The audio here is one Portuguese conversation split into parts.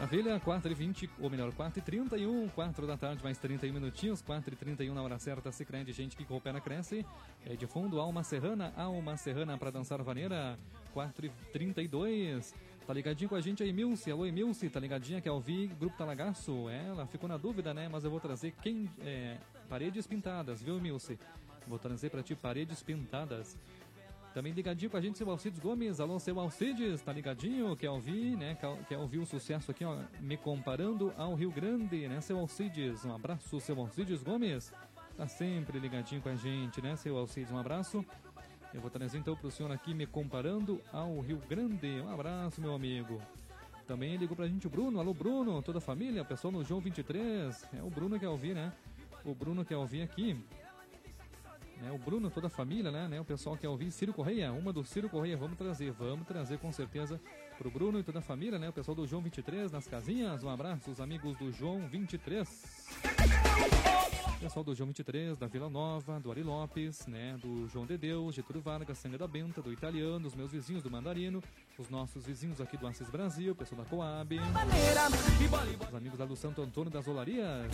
maravilha, 4h20, ou melhor, 4h31, 4 da tarde, mais 31 minutinhos, 4h31 na hora certa, Sicredi, gente que coopera, cresce. É de fundo, Alma Serrana pra dançar vaneira, 4h32. Tá ligadinho com a gente aí, Milce. Alô, Milce, tá ligadinha, quer ouvir Grupo Talagaço? Ela ficou na dúvida, né? Mas eu vou trazer Paredes Pintadas, viu, Milce? Vou trazer pra ti Paredes Pintadas. Também ligadinho com a gente, seu Alcides Gomes. Alô, seu Alcides, tá ligadinho? Quer ouvir, né? Quer ouvir o sucesso aqui, ó, Me Comparando ao Rio Grande, né, seu Alcides? Um abraço, seu Alcides Gomes. Tá sempre ligadinho com a gente, né, seu Alcides? Um abraço. Eu vou trazer então pro senhor aqui, Me Comparando ao Rio Grande. Um abraço, meu amigo. Também ligou pra gente o Bruno. Alô, Bruno, toda a família, pessoal no João 23. É o Bruno que quer ouvir, né? O Bruno quer ouvir aqui. O Bruno, toda a família, né? O pessoal quer ouvir Ciro Correia, uma do Ciro Correia, vamos trazer com certeza pro Bruno e toda a família, né? O pessoal do João 23 nas casinhas, um abraço, os amigos do João 23. Pessoal do João 23, da Vila Nova, do Ari Lopes, né? Do João Dedeu, Getúlio Vargas, Sanga da Benta, do Italiano, os meus vizinhos do Mandarino, os nossos vizinhos aqui do Assis Brasil, pessoal da Coab, os amigos lá do Santo Antônio das Olarias,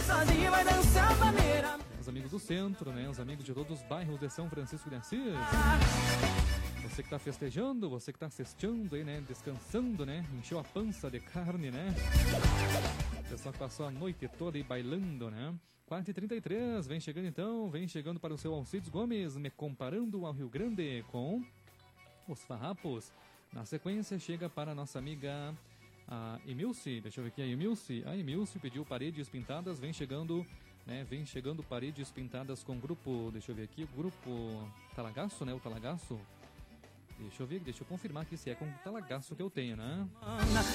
os amigos do centro, né? Os amigos de todos os bairros de São Francisco de Assis. Você que tá festejando, você que tá cesteando aí, né? Descansando, né? Encheu a pança de carne, né? O pessoal que passou a noite toda aí bailando, né? 4h33, vem chegando então, vem chegando para o seu Alcides Gomes, Me Comparando ao Rio Grande com os Farrapos. Na sequência chega para a nossa amiga a Emilce, deixa eu ver aqui a Emilce. A Emilce pediu Paredes Pintadas, vem chegando, né? Vem chegando Paredes Pintadas com o grupo, deixa eu ver aqui, o grupo Talagaço, né? O Talagaço. Deixa eu ver, deixa eu confirmar aqui se é com o Talagaço que eu tenho, né?